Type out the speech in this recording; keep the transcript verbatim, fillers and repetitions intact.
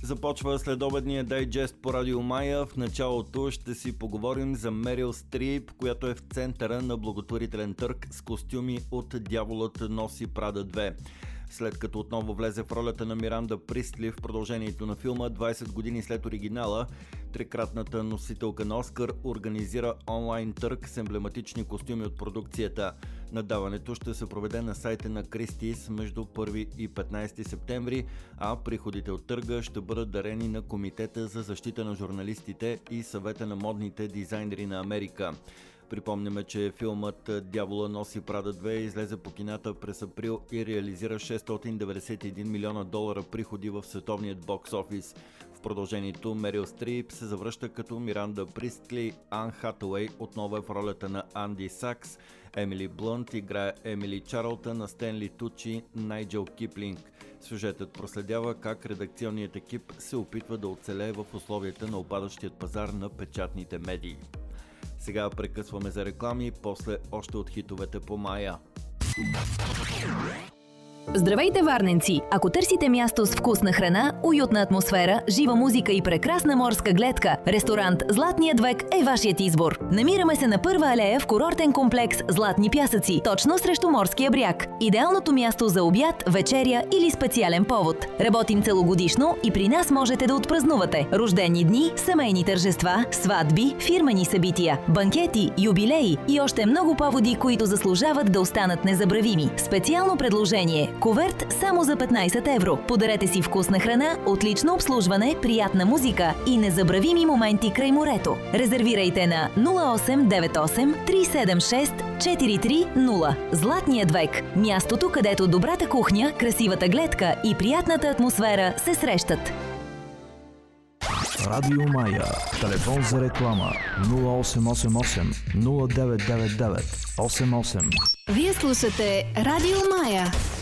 Започва следобедния дайджест по Радио Мая. В началото ще си поговорим за Мерил Стрип, която е в центъра на благотворителен търг с костюми от Дяволът носи Прада две. След като отново влезе в ролята на Миранда Пристли в продължението на филма, двайсет години след оригинала, трикратната носителка на Оскар организира онлайн търг с емблематични костюми от продукцията. Наддаването ще се проведе на сайта на Кристис между първи и петнайсети септември, а приходите от търга ще бъдат дарени на Комитета за защита на журналистите и Съвета на модните дизайнери на Америка. Припомняме, че филмът Дявола носи Прада две излезе по кината през април и реализира шестстотин деветдесет и един милиона долара приходи в световният бокс офис. В продължението Мерил Стрип се завръща като Миранда Пристли, Ан Хатауей отново е в ролята на Анди Сакс, Емили Блънт играе Емили Чарлтън, на Стенли Тучи Найджел Киплинг. Сюжетът проследява как редакционният екип се опитва да оцелее в условията на опадащият пазар на печатните медии. Сега прекъсваме за реклами, после още от хитовете по Мая. Здравейте, варненци! Ако търсите място с вкусна храна, уютна атмосфера, жива музика и прекрасна морска гледка, ресторант Златният век е вашият избор. Намираме се на Първа алея в курортен комплекс Златни пясъци, точно срещу морския бряг. Идеалното място за обяд, вечеря или специален повод. Работим целогодишно и при нас можете да отпразнувате рождени дни, семейни тържества, сватби, фирмени събития, банкети, юбилеи и още много поводи, които заслужават да останат незабравими. Специално предложение – куверт само за петнайсет евро. Подарете си вкусна храна, отлично обслужване, приятна музика и незабравими моменти край морето. Резервирайте на нула осем девет осем три седем шест четири три нула. Златният век. Мястото, където добрата кухня, красивата гледка и приятната атмосфера се срещат. Радио Мая. Телефон за реклама нула осем осем осем нула девет девет девет осем осем. Вие слушате Радио Мая.